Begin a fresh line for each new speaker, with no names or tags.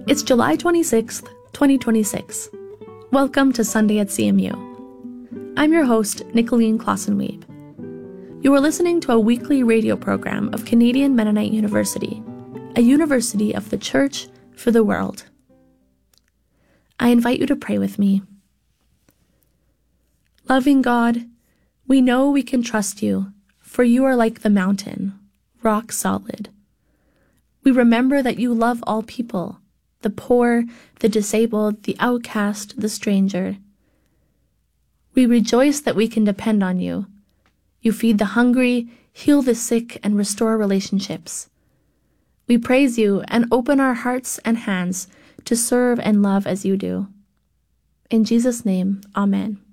It's July 26th, 2026. Welcome to Sunday at CMU. I'm your host, Nicolene Klossenweeb. You are listening to a weekly radio program of Canadian Mennonite University, a university of the Church for the world. I invite you to pray with me. Loving God, we know we can trust you, for you are like the mountain, rock solid. We remember that you love all people, the poor, the disabled, the outcast, the stranger. We rejoice that we can depend on you. You feed the hungry, heal the sick, and restore relationships. We praise you and open our hearts and hands to serve and love as you do. In Jesus' name, Amen.